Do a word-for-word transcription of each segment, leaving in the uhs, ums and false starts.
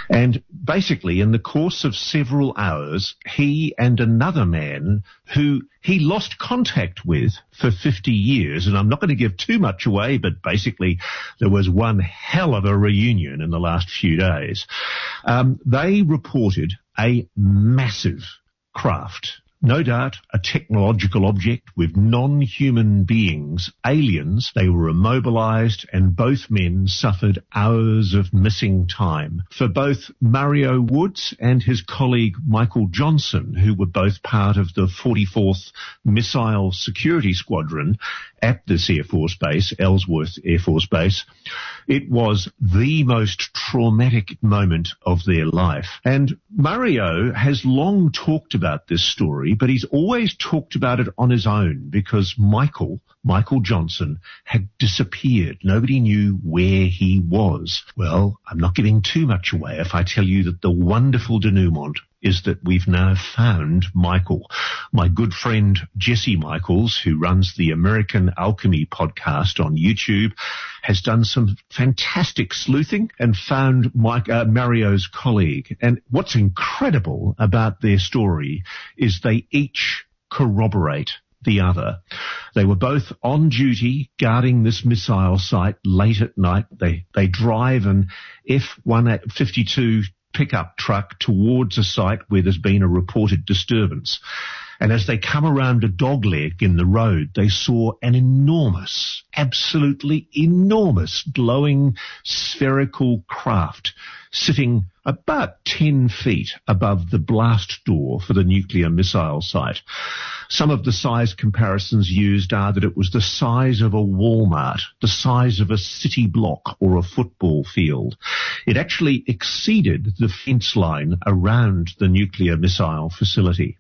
And basically, in the course of several hours, he and another man who he lost contact with for fifty years, and I'm not going to give too much away, but basically there was one hell of a reunion in the last few days. Um, they reported a massive craft. No doubt a technological object with non-human beings, aliens. They were immobilized and both men suffered hours of missing time. For both Mario Woods and his colleague Michael Johnson, who were both part of the forty-fourth Missile Security Squadron at this Air Force Base, Ellsworth Air Force Base, it was the most traumatic moment of their life. And Mario has long talked about this story, but he's always talked about it on his own because Michael, Michael Johnson, had disappeared. Nobody knew where he was. Well, I'm not giving too much away if I tell you that the wonderful denouement is that we've now found Michael. My good friend Jesse Michaels, who runs the American Alchemy podcast on YouTube, has done some fantastic sleuthing and found Mike, uh, Mario's colleague. And what's incredible about their story is they each corroborate the other. They were both on duty guarding this missile site late at night. They, they drive an F one fifty-two pickup truck towards a site where there's been a reported disturbance. And as they come around a dogleg in the road, they saw an enormous, absolutely enormous glowing spherical craft sitting about ten feet above the blast door for the nuclear missile site. Some of the size comparisons used are that it was the size of a Walmart, the size of a city block or a football field. It actually exceeded the fence line around the nuclear missile facility.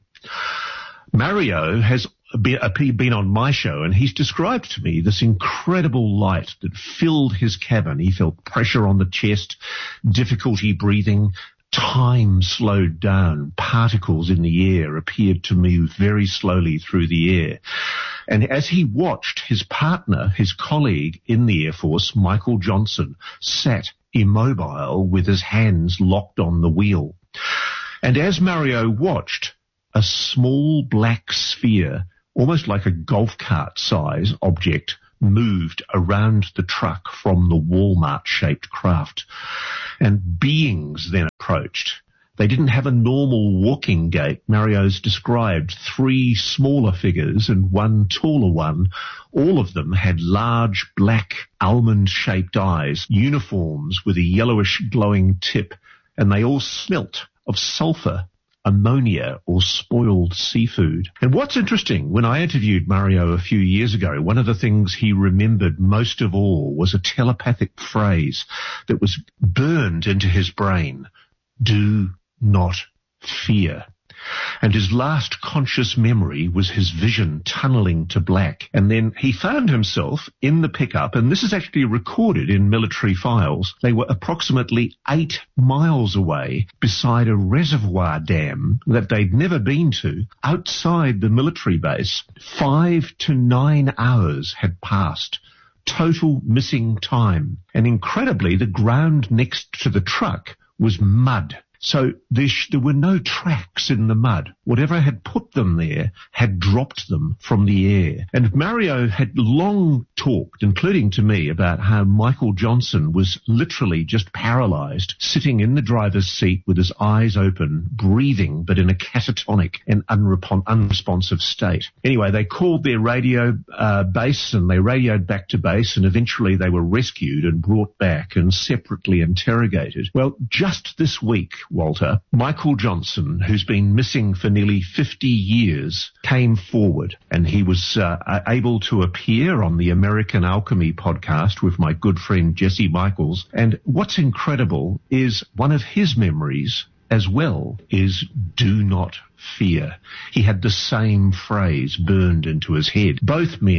Mario has been on my show and he's described to me this incredible light that filled his cabin. He felt pressure on the chest, difficulty breathing, time slowed down, particles in the air appeared to move very slowly through the air. And as he watched, his partner, his colleague in the Air Force, Michael Johnson, sat immobile with his hands locked on the wheel. And as Mario watched, a small black sphere, almost like a golf cart size object, moved around the truck from the Walmart-shaped craft. And beings then approached. They didn't have a normal walking gait. Mario's described three smaller figures and one taller one. All of them had large, black, almond-shaped eyes, uniforms with a yellowish glowing tip, and they all smelt of sulfur, ammonia, or spoiled seafood. And what's interesting, when I interviewed Mario a few years ago, one of the things he remembered most of all was a telepathic phrase that was burned into his brain: do not fear. And his last conscious memory was his vision tunneling to black. And then he found himself in the pickup, and this is actually recorded in military files. They were approximately eight miles away beside a reservoir dam that they'd never been to outside the military base. Five to nine hours had passed. Total missing time. And incredibly, the ground next to the truck was mud. So there, sh- there were no tracks in the mud. Whatever had put them there had dropped them from the air. And Mario had long talked, including to me, about how Michael Johnson was literally just paralyzed, sitting in the driver's seat with his eyes open, breathing, but in a catatonic and unrepon- unresponsive state. Anyway, they called their radio uh, base and they radioed back to base, and eventually they were rescued and brought back and separately interrogated. Well, just this week, Walter, Michael Johnson, who's been missing for nearly fifty years, came forward, and he was uh, able to appear on the American Alchemy podcast with my good friend Jesse Michaels. And what's incredible is one of his memories as well is do not fear. He had the same phrase burned into his head. Both men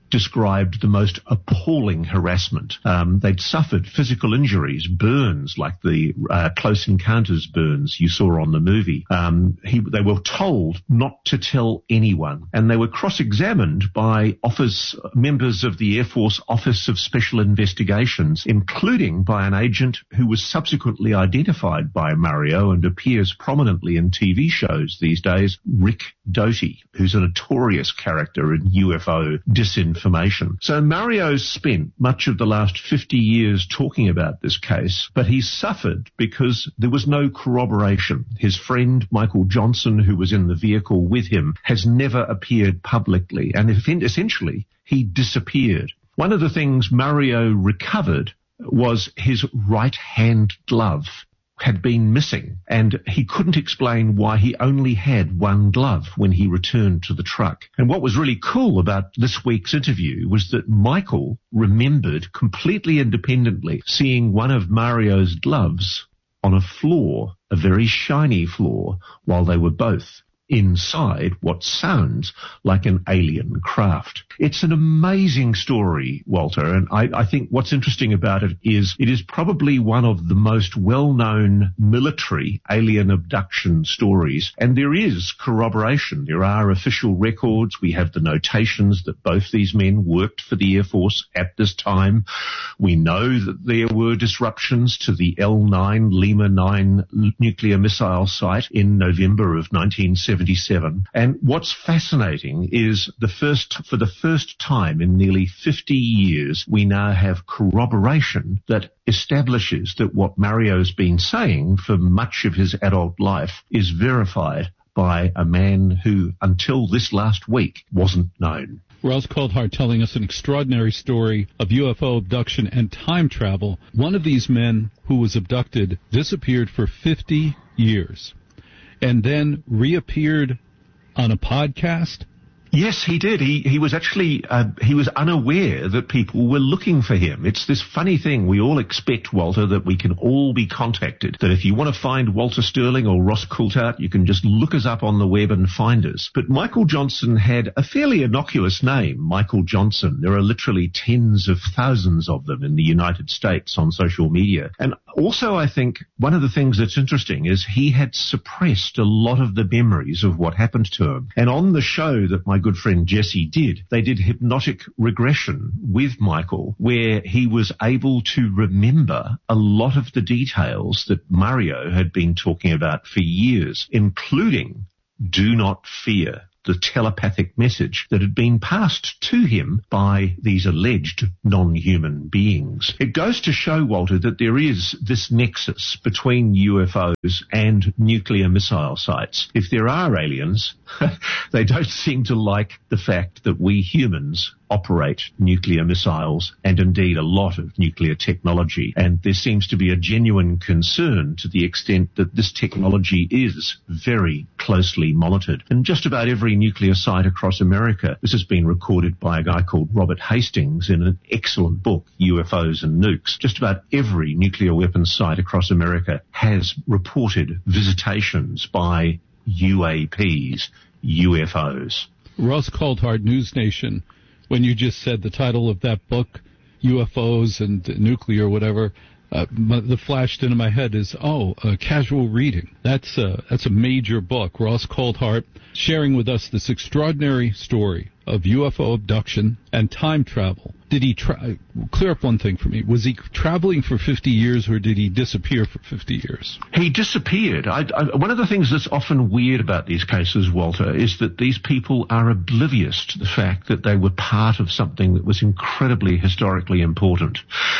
described the most appalling harassment. Um, they'd suffered physical injuries, burns like the uh, Close Encounters burns you saw on the movie. Um, he, they were told not to tell anyone, and they were cross-examined by office members of the Air Force Office of Special Investigations, including by an agent who was subsequently identified by Mario and appears prominently in T V shows these days, Rick Doty, who's a notorious character in U F O disinformation. So Mario spent much of the last fifty years talking about this case, but he suffered because there was no corroboration. His friend Michael Johnson, who was in the vehicle with him, has never appeared publicly, and essentially he disappeared. One of the things Mario recovered was his right hand glove had been missing, and he couldn't explain why he only had one glove when he returned to the truck. And what was really cool about this week's interview was that Michael remembered completely independently seeing one of Mario's gloves on a floor, a very shiny floor, while they were both inside what sounds like an alien craft. It's an amazing story, Walter, and I, I think what's interesting about it is it is probably one of the most well-known military alien abduction stories, and there is corroboration. There are official records. We have the notations that both these men worked for the Air Force at this time. We know that there were disruptions to the L nine Lima nine nuclear missile site in November of nineteen seventy-seven. And what's fascinating is the first, for the first time in nearly fifty years, we now have corroboration that establishes that what Mario's been saying for much of his adult life is verified by a man who, until this last week, wasn't known. Ross Coulthart telling us an extraordinary story of U F O abduction and time travel. One of these men who was abducted disappeared for fifty years. And then reappeared on a podcast? Yes, he did. He he was actually uh, he was unaware that people were looking for him. It's this funny thing. We all expect, Walter, that we can all be contacted. That if you want to find Walter Sterling or Ross Coulthart, you can just look us up on the web and find us. But Michael Johnson had a fairly innocuous name, Michael Johnson. There are literally tens of thousands of them in the United States on social media. And also, I think one of the things that's interesting is he had suppressed a lot of the memories of what happened to him. And on the show that my good friend Jesse did, they did hypnotic regression with Michael, where he was able to remember a lot of the details that Mario had been talking about for years, including do not fear, the telepathic message that had been passed to him by these alleged non-human beings. It goes to show, Walter, that there is this nexus between U F Os and nuclear missile sites. If there are aliens, they don't seem to like the fact that we humans operate nuclear missiles and indeed a lot of nuclear technology. And there seems to be a genuine concern to the extent that this technology is very closely monitored. And just about every nuclear site across America, this has been recorded by a guy called Robert Hastings in an excellent book, U F Os and Nukes. Just about every nuclear weapons site across America has reported visitations by U A Ps, U F Os. Ross Coulthart, News Nation. When you just said the title of that book, U F Os and nuclear, whatever, uh, the flashed into my head is, oh, uh, casual reading. That's a, that's a major book. Ross Coulthart sharing with us this extraordinary story of U F O abduction and time travel. Did he tra- clear up one thing for me? Was he traveling for fifty years or did he disappear for fifty years? He disappeared. I, I, one of the things that's often weird about these cases, Walter, is that these people are oblivious to the fact that they were part of something that was incredibly historically important.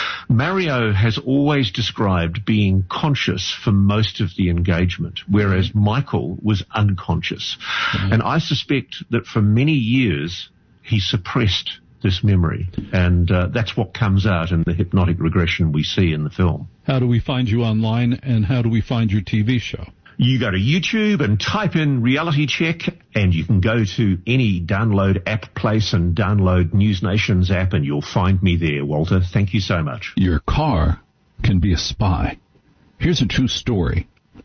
Mario has always described being conscious for most of the engagement, whereas Michael was unconscious. Mm-hmm. And I suspect that for many years he suppressed this memory, and uh, that's what comes out in the hypnotic regression we see in the film. How do we find you online, and how do we find your T V show? You go to YouTube and type in Reality Check, and you can go to any download app place and download News Nation's app, and you'll find me there, Walter. Thank you so much. Your car can be a spy. Here's a true story.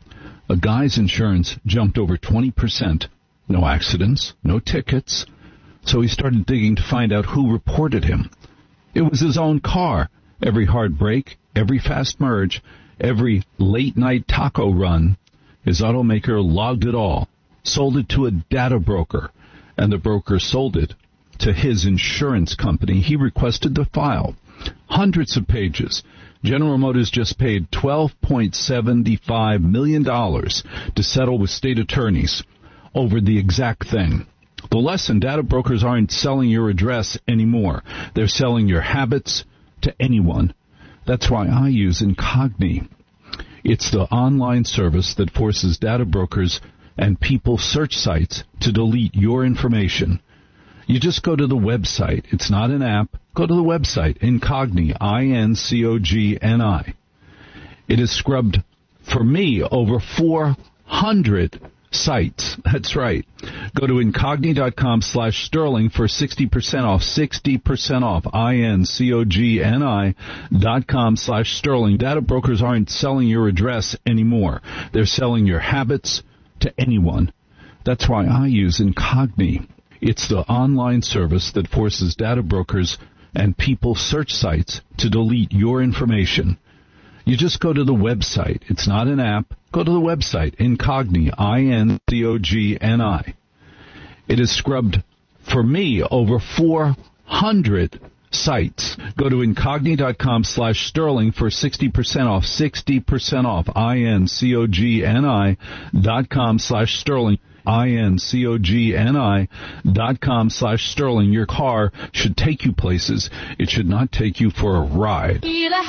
A guy's insurance jumped over twenty percent. No accidents, no tickets. So he started digging to find out who reported him. It was his own car. Every hard brake, every fast merge, every late-night taco run, his automaker logged it all, sold it to a data broker, and the broker sold it to his insurance company. He requested the file. Hundreds of pages. General Motors just paid twelve point seven five million dollars to settle with state attorneys over the exact thing. The lesson, data brokers aren't selling your address anymore. They're selling your habits to anyone. That's why I use Incogni. It's the online service that forces data brokers and people search sites to delete your information. You just go to the website. It's not an app. Go to the website, Incogni, I N C O G N I. It has scrubbed, for me, over four hundred sites. That's right. Go to Incogni.com slash Sterling for sixty percent off. sixty percent off. I N C O G N I dot com slash Sterling. Data brokers aren't selling your address anymore. They're selling your habits to anyone. That's why I use Incogni. It's the online service that forces data brokers and people search sites to delete your information. You just go to the website. It's not an app. Go to the website, Incogni, I N C O G N I. It has scrubbed, for me, over four hundred sites. Go to Incogni.com slash Sterling for sixty percent off. sixty percent off. I N C O G N I dot com slash Sterling. I N C O G N I dot com slash Sterling. Your car should take you places. It should not take you for a ride.